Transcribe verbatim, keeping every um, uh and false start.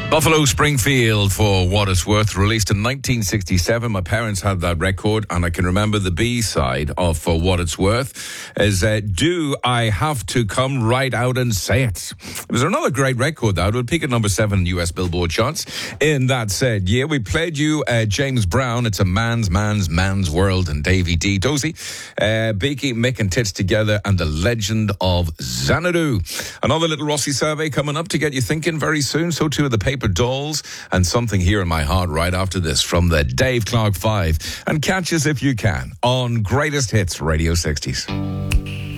Buffalo Springfield, for what it's worth, released in nineteen sixty-seven. My parents had that record, and I can remember the B-side of For What It's Worth is uh, Do I Have to Come Right Out and Say It? It was another great record, that. It would peak at number seven in U S Billboard charts. In that said year, we played you uh, James Brown, It's a Man's, Man's, Man's World, and Davy D. Dozy, uh, Beaky, Mick and Tits Together, and The Legend of Xanadu. Another little Rossi survey coming up to get you thinking very soon. So too are the Paper Dolls, and Something Here in My Heart right after this from the Dave Clark Five. And catch us if you can on Greatest Hits Radio sixties.